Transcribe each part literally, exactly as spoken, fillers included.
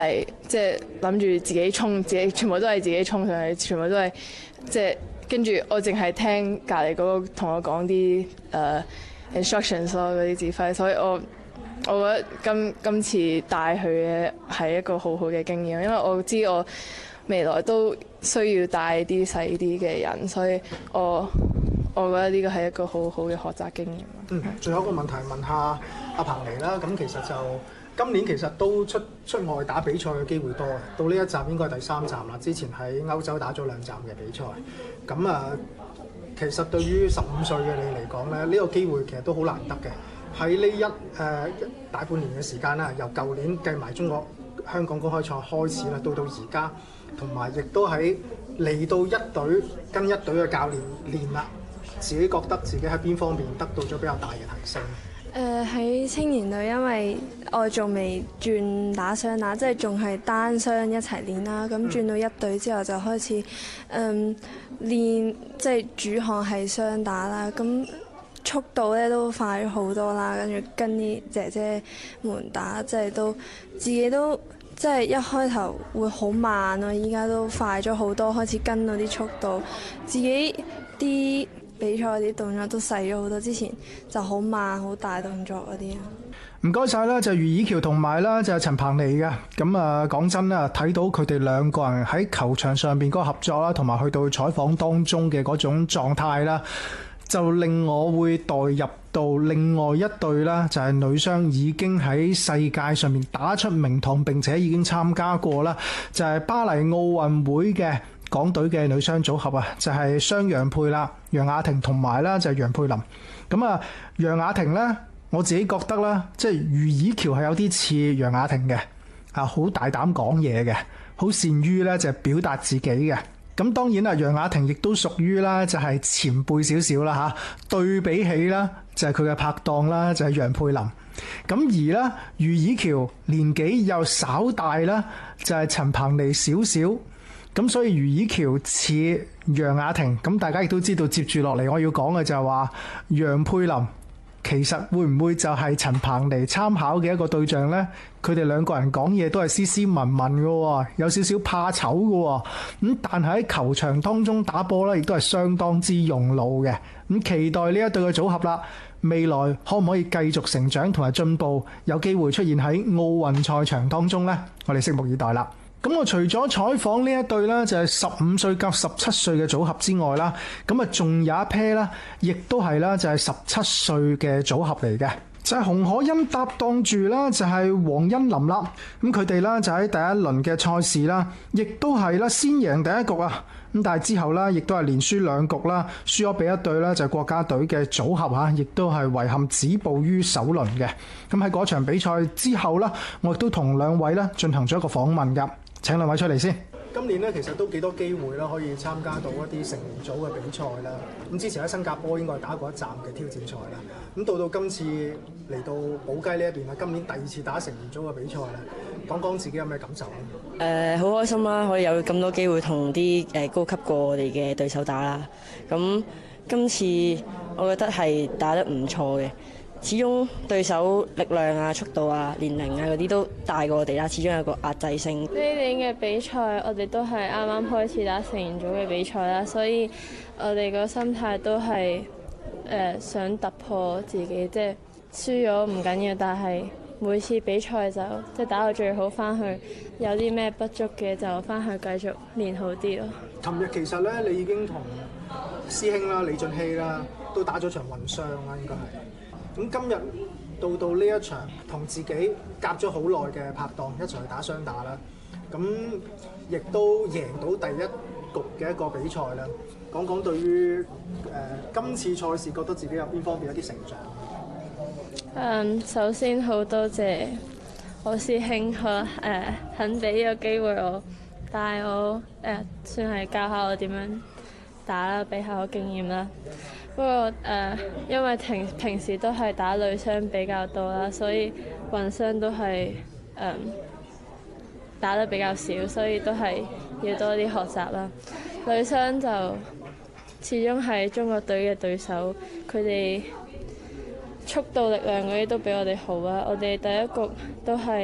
係即係諗住自己衝，自己全部都係自己衝上去，全部都係即係跟住我淨係聽隔離嗰個同我講啲誒 instructions 咯，嗰啲指揮，所以我我覺得今今次帶佢嘅係一個好好嘅經驗，因為我知我未來都需要帶啲細啲嘅人，所以我我覺得呢個係一個好好嘅學習經驗。 嗯，最後一個問題問下阿彭妮啦，咁其實就今年其實都出出外打比賽嘅機會多嘅，到呢一站應該係第三站啦。之前喺歐洲打咗兩站嘅比賽，咁啊，其實對於十五歲嘅你嚟講咧，呢、這個機會其實都好難得嘅。喺呢一誒、呃、大半年嘅時間啦，由舊年計埋中國香港公開賽開始啦，到到而家，同埋亦都喺嚟到一隊跟一隊嘅教練練啦，自己覺得自己喺邊方面得到咗比較大嘅提升？ 誒喺、呃、青年隊，因為我仲未轉打雙打，即係仲係單雙一齊練啦。咁轉到一隊之後就開始嗯練，即係主項係雙打啦。咁速度咧都快咗好多啦，跟住跟啲姐姐們打，即係都自己都即係一開頭會好慢咯，依家都快咗好多，開始跟到啲速度，自己啲比賽啲動作都細咗好多，之前就好慢好大動作嗰啲。 唔該晒啦，就余以喬同埋啦，就係陳彭妮嘅。咁啊，講真啦，睇到佢哋兩個人喺球場上邊嗰個合作啦，同埋去到採訪當中嘅嗰種狀態啦，就令我會代入到另外一隊啦，就係女雙已經喺世界上面打出名堂，並且已經參加過啦，就係巴黎奧運會嘅港隊嘅女雙組合啊，就係雙楊佩啦，楊雅婷同埋啦就係楊佩琳。咁啊，楊雅婷呢，我自己覺得啦，即係余以喬係有啲似楊雅婷嘅，啊好大膽講嘢嘅，好善於咧就係表達自己嘅。咁當然啦，楊雅婷亦都屬於啦，就係前輩少少啦嚇。對比起啦，就係佢嘅拍檔啦，就係楊佩琳。咁而啦，余以喬年紀又稍大啦，就係陳彭妮少少。咁所以余以喬似楊雅婷。咁大家亦都知道，接住落嚟我要講嘅就係話楊佩琳。其實會唔會就係陳彭妮參考嘅一個對象呢？佢哋兩個人講嘢都係斯斯文文嘅，有少少怕醜嘅。咁但係喺球場當中打波咧，亦都係相當之用腦嘅。咁期待呢一對嘅組合啦，未來可唔可以繼續成長同埋進步，有機會出現喺奧運賽場當中呢？我哋拭目以待啦。咁我除咗採訪呢一對啦，就係十五歲及十七歲嘅組合之外啦，咁啊仲有一 pair 啦，亦都係啦，就係十七歲嘅組合嚟嘅，就係洪可欣搭檔住啦，就係黃欣琳啦。咁佢哋啦就喺第一輪嘅賽事啦，亦都係啦先贏第一局啊。咁但係之後啦，亦都係連輸兩局啦，輸咗俾一隊啦就係國家隊嘅組合嚇，亦都係遺憾止步於首輪嘅。咁喺嗰場比賽之後啦，我亦都同兩位啦進行咗一個訪問㗎。請兩位出嚟先。今年咧其實都幾多機會啦，可以參加到一啲成年組嘅比賽啦。咁之前喺新加坡應該係打過一站嘅挑戰賽啦。咁到到今次嚟到寶雞呢一邊啦，今年第二次打成年組嘅比賽啦，講講自己有咩感受咧？ 誒，好開心啦，可以有咁多機會同啲誒高級過我哋嘅對手打啦。咁今次我覺得係打得唔錯嘅。始終對手力量啊、速度啊、年齡啊嗰啲都大過我哋啦，始終有個壓制性。 呢年嘅比賽，我哋都係啱啱開始打成年組嘅比賽啦，所以我哋個心態都係誒、呃、想突破自己，即係輸咗唔緊要，但係每次比賽就即係打到最好，翻去有啲咩不足嘅就翻去繼續練好啲咯。 琴日其實咧，你已經同師兄啦、李俊熙啦都打咗場混雙啦，應該係。咁今日到到呢一場同自己夾咗好耐嘅拍檔一齊去打雙打啦，咁亦都贏到第一局嘅一個比賽啦。講講對於誒、呃、今次賽事覺得自己有邊方面有啲成長？ 嗯，首先好多謝我師兄佢誒、呃、肯俾呢個機會我，帶我誒、呃、算係教下我點樣打啦，俾下我經驗啦。不過誒、呃，因為平平時都係打女雙比較多啦，所以混雙都係誒、呃、打得比較少，所以都係要多啲學習啦。女雙就始終係中國隊嘅對手，佢哋速度、力量嗰啲都比我哋好啦。我哋第一局都係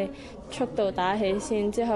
速度打起先，之後